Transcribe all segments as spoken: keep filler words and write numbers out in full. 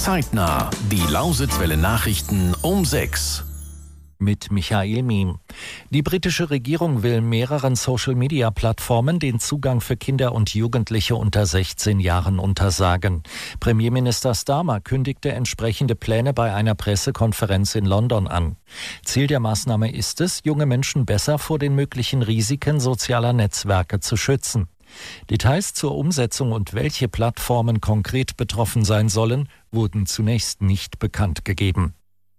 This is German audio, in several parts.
Zeitnah, die Lausitzwelle Nachrichten um sechs. Mit Michael Miem. Die britische Regierung will mehreren Social-Media-Plattformen den Zugang für Kinder und Jugendliche unter sechzehn Jahren untersagen. Premierminister Starmer kündigte entsprechende Pläne bei einer Pressekonferenz in London an. Ziel der Maßnahme ist es, junge Menschen besser vor den möglichen Risiken sozialer Netzwerke zu schützen. Details zur Umsetzung und welche Plattformen konkret betroffen sein sollen, wurden zunächst nicht bekannt gegeben.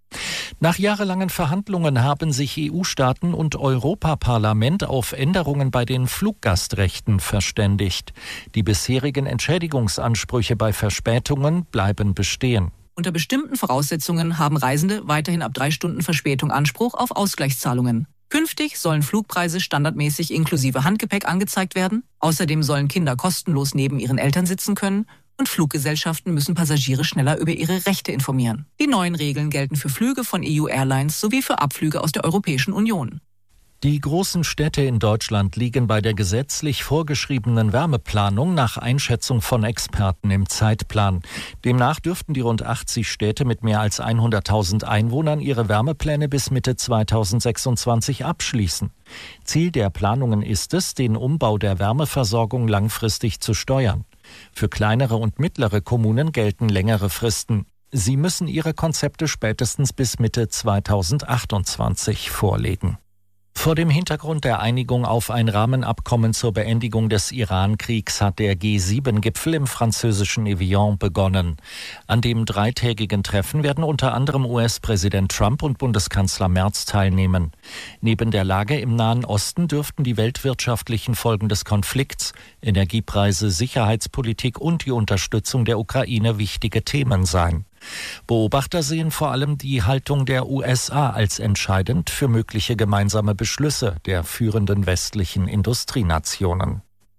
Nach jahrelangen Verhandlungen haben sich E U-Staaten und Europaparlament auf Änderungen bei den Fluggastrechten verständigt. Die bisherigen Entschädigungsansprüche bei Verspätungen bleiben bestehen. Unter bestimmten Voraussetzungen haben Reisende weiterhin ab drei Stunden Verspätung Anspruch auf Ausgleichszahlungen. Künftig sollen Flugpreise standardmäßig inklusive Handgepäck angezeigt werden. Außerdem sollen Kinder kostenlos neben ihren Eltern sitzen können. Und Fluggesellschaften müssen Passagiere schneller über ihre Rechte informieren. Die neuen Regeln gelten für Flüge von E U-Airlines sowie für Abflüge aus der Europäischen Union. Die großen Städte in Deutschland liegen bei der gesetzlich vorgeschriebenen Wärmeplanung nach Einschätzung von Experten im Zeitplan. Demnach dürften die rund achtzig Städte mit mehr als hunderttausend Einwohnern ihre Wärmepläne bis Mitte zweitausendsechsundzwanzig abschließen. Ziel der Planungen ist es, den Umbau der Wärmeversorgung langfristig zu steuern. Für kleinere und mittlere Kommunen gelten längere Fristen. Sie müssen ihre Konzepte spätestens bis Mitte zweitausendachtundzwanzig vorlegen. Vor dem Hintergrund der Einigung auf ein Rahmenabkommen zur Beendigung des Iran-Kriegs hat der G sieben Gipfel im französischen Evian begonnen. An dem dreitägigen Treffen werden unter anderem U S-Präsident Trump und Bundeskanzler Merz teilnehmen. Neben der Lage im Nahen Osten dürften die weltwirtschaftlichen Folgen des Konflikts, Energiepreise, Sicherheitspolitik und die Unterstützung der Ukraine wichtige Themen sein. Beobachter sehen vor allem die Haltung der U S A als entscheidend für mögliche gemeinsame Beschlüsse der führenden westlichen Industrienationen.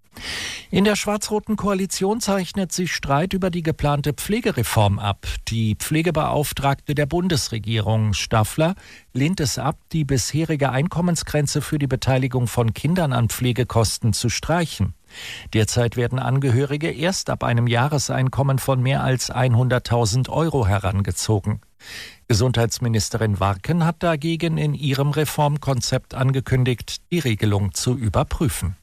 In der schwarz-roten Koalition zeichnet sich Streit über die geplante Pflegereform ab. Die Pflegebeauftragte der Bundesregierung, Staffler, lehnt es ab, die bisherige Einkommensgrenze für die Beteiligung von Kindern an Pflegekosten zu streichen. Derzeit werden Angehörige erst ab einem Jahreseinkommen von mehr als hunderttausend Euro herangezogen. Gesundheitsministerin Warken hat dagegen in ihrem Reformkonzept angekündigt, die Regelung zu überprüfen.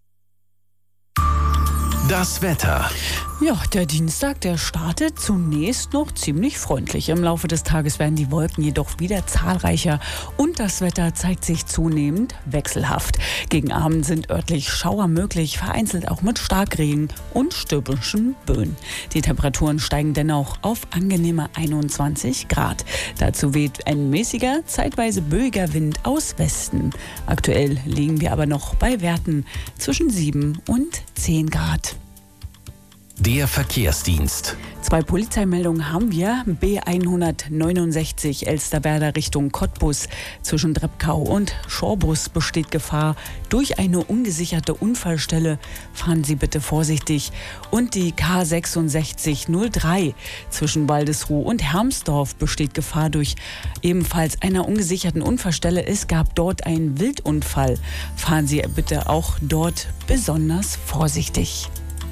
Das Wetter. Ja, der Dienstag, der startet zunächst noch ziemlich freundlich. Im Laufe des Tages werden die Wolken jedoch wieder zahlreicher und das Wetter zeigt sich zunehmend wechselhaft. Gegen Abend sind örtlich Schauer möglich, vereinzelt auch mit Starkregen und stürmischen Böen. Die Temperaturen steigen dennoch auf angenehme einundzwanzig Grad. Dazu weht ein mäßiger, zeitweise böiger Wind aus Westen. Aktuell liegen wir aber noch bei Werten zwischen sieben und zehn Grad. Der Verkehrsdienst. Zwei Polizeimeldungen haben wir. B hundertneunundsechzig Elsterwerda Richtung Cottbus. Zwischen Drebkau und Schorbus besteht Gefahr durch eine ungesicherte Unfallstelle. Fahren Sie bitte vorsichtig. Und die K sechsundsechzig null drei zwischen Waldesruh und Hermsdorf besteht Gefahr durch ebenfalls einer ungesicherten Unfallstelle. Es gab dort einen Wildunfall. Fahren Sie bitte auch dort besonders vorsichtig.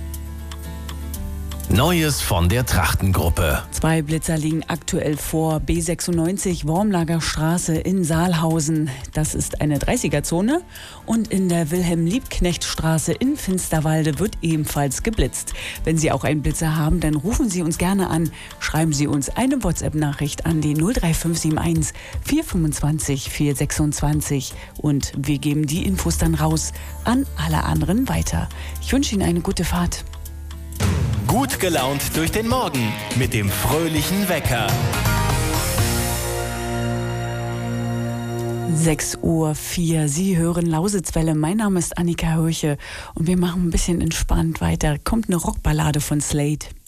Neues von der Trachtengruppe. Zwei Blitzer liegen aktuell vor. B sechsundneunzig Wormlager Straße in Saalhausen. Das ist eine dreißiger-Zone. Und in der Wilhelm-Liebknecht-Straße in Finsterwalde wird ebenfalls geblitzt. Wenn Sie auch einen Blitzer haben, dann rufen Sie uns gerne an. Schreiben Sie uns eine WhatsApp-Nachricht an die null drei fünf sieben eins vier fünfundzwanzig vier sechsundzwanzig. Und wir geben die Infos dann raus an alle anderen weiter. Ich wünsche Ihnen eine gute Fahrt. Gut gelaunt durch den Morgen mit dem fröhlichen Wecker. sechs Uhr vier. Sie hören Lausitzwelle. Mein Name ist Annika Hörche und wir machen ein bisschen entspannt weiter. Kommt eine Rockballade von Slade.